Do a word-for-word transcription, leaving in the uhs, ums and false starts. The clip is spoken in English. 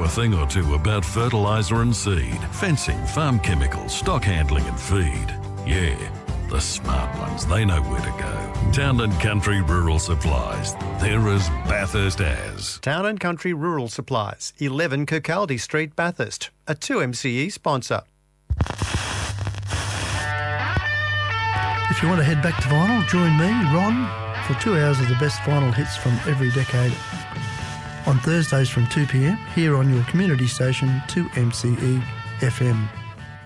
a thing or two about fertiliser and seed, fencing, farm chemicals, stock handling and feed. Yeah, the smart ones, they know where to go. Town and Country Rural Supplies. They're as Bathurst as. Town and Country Rural Supplies, eleven Kirkcaldy Street, Bathurst. A two M C E sponsor. If you want to head back to vinyl, join me, Ron, for two hours of the best vinyl hits from every decade on Thursdays from two p m here on your community station two M C E F M.